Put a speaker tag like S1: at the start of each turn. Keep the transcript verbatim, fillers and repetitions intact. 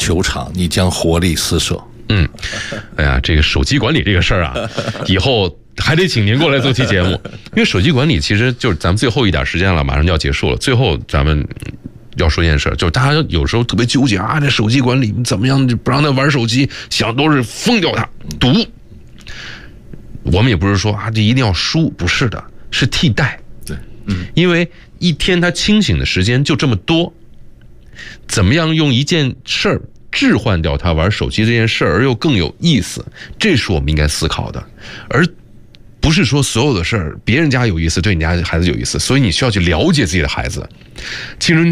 S1: 球场，你将活力四射。
S2: 嗯，哎呀，这个手机管理这个事儿啊，以后还得请您过来做期节目，因为手机管理其实就是咱们最后一点时间了，马上就要结束了。最后咱们要说一件事，就是大家有时候特别纠结啊，这手机管理怎么样不让他玩手机，想都是封掉他，毒。我们也不是说啊，这一定要输，不是的，是替代。
S1: 对，嗯，
S2: 因为一天他清醒的时间就这么多，怎么样用一件事儿置换掉他玩手机这件事儿，而又更有意思，这是我们应该思考的，而不是说所有的事儿别人家有意思对你家孩子有意思，所以你需要去了解自己的孩子。青春